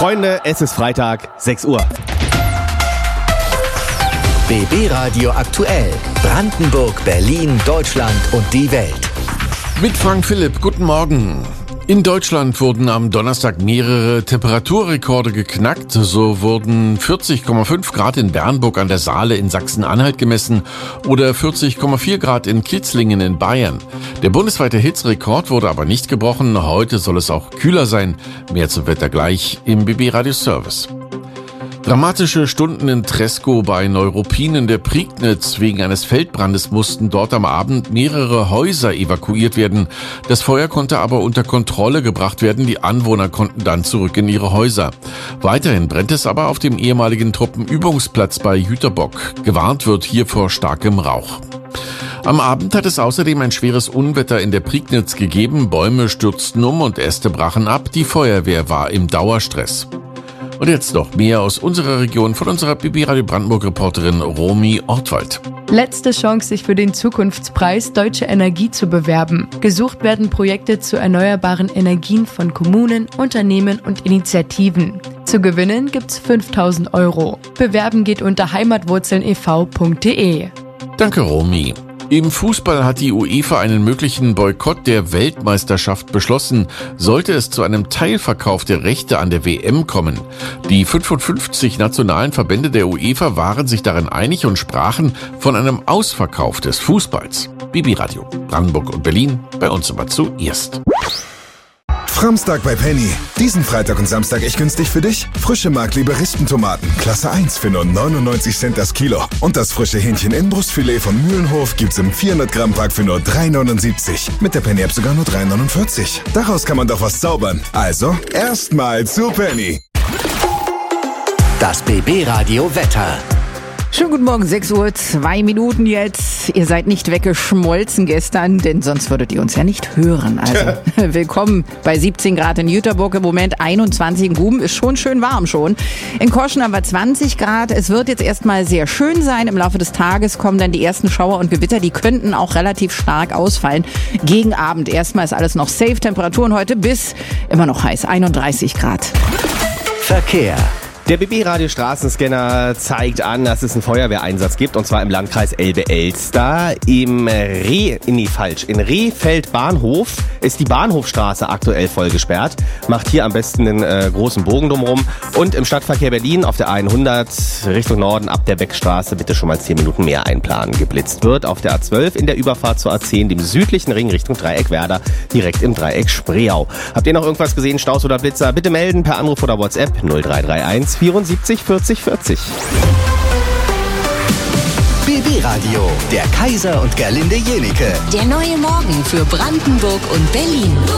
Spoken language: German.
Freunde, es ist Freitag, 6 Uhr. BB Radio aktuell. Brandenburg, Berlin, Deutschland und die Welt. Mit Frank Philipp, guten Morgen. In Deutschland wurden am Donnerstag mehrere Temperaturrekorde geknackt. So wurden 40,5 Grad in Bernburg an der Saale in Sachsen-Anhalt gemessen oder 40,4 Grad in Kitzlingen in Bayern. Der bundesweite Hitzerekord wurde aber nicht gebrochen. Heute soll es auch kühler sein. Mehr zum Wetter gleich im BB Radio Service. Dramatische Stunden in Treskow bei Neuruppin in der Prignitz. Wegen eines Feldbrandes mussten dort am Abend mehrere Häuser evakuiert werden. Das Feuer konnte aber unter Kontrolle gebracht werden. Die Anwohner konnten dann zurück in ihre Häuser. Weiterhin brennt es aber auf dem ehemaligen Truppenübungsplatz bei Jüterbock. Gewarnt wird hier vor starkem Rauch. Am Abend hat es außerdem ein schweres Unwetter in der Prignitz gegeben. Bäume stürzten um und Äste brachen ab. Die Feuerwehr war im Dauerstress. Und jetzt noch mehr aus unserer Region von unserer BB Radio Brandenburg Reporterin Romy Ortwald. Letzte Chance, sich für den Zukunftspreis Deutsche Energie zu bewerben. Gesucht werden Projekte zu erneuerbaren Energien von Kommunen, Unternehmen und Initiativen. Zu gewinnen gibt's 5.000 €. Bewerben geht unter heimatwurzeln.ev.de. Danke, Romy. Im Fußball hat die UEFA einen möglichen Boykott der Weltmeisterschaft beschlossen, sollte es zu einem Teilverkauf der Rechte an der WM kommen. Die 55 nationalen Verbände der UEFA waren sich darin einig und sprachen von einem Ausverkauf des Fußballs. BB Radio, Brandenburg und Berlin, bei uns aber zuerst. Framstag bei Penny. Diesen Freitag und Samstag echt günstig für dich. Frische Mark-Liberistentomaten, Klasse 1 für nur 99 Cent das Kilo. Und das frische Hähnchen-Innenbrustfilet von Mühlenhof gibt's im 400-Gramm-Pack für nur 3,79. Mit der Penny-App sogar nur 3,49. Daraus kann man doch was zaubern. Also, erstmal zu Penny. Das BB Radio Wetter. Schönen guten Morgen, 6 Uhr, 2 Minuten jetzt. Ihr seid nicht weggeschmolzen gestern, denn sonst würdet ihr uns ja nicht hören. Also willkommen bei 17 Grad in Jüterbock, im Moment 21 in Guben, ist schon schön warm schon. In Korschen haben wir 20 Grad. Es wird jetzt erstmal sehr schön sein. Im Laufe des Tages kommen dann die ersten Schauer und Gewitter. Die könnten auch relativ stark ausfallen. Gegen Abend erstmal ist alles noch safe. Temperaturen heute bis immer noch heiß, 31 Grad. Verkehr. Der BB-Radio Straßenscanner zeigt an, dass es einen Feuerwehreinsatz gibt, und zwar im Landkreis Elbe-Elster. In Rehfeld Bahnhof ist die Bahnhofstraße aktuell voll gesperrt. Macht hier am besten einen großen Bogen drumherum. Und im Stadtverkehr Berlin auf der 100 Richtung Norden ab der Beckstraße bitte schon mal 10 Minuten mehr einplanen. Geblitzt wird auf der A12 in der Überfahrt zur A10, dem südlichen Ring Richtung Dreieck Werder, direkt im Dreieck Spreeau. Habt ihr noch irgendwas gesehen, Staus oder Blitzer? Bitte melden per Anruf oder WhatsApp 0331 74 40 40. BB Radio, der Kaiser und Gerlinde Jenike. Der neue Morgen für Brandenburg und Berlin.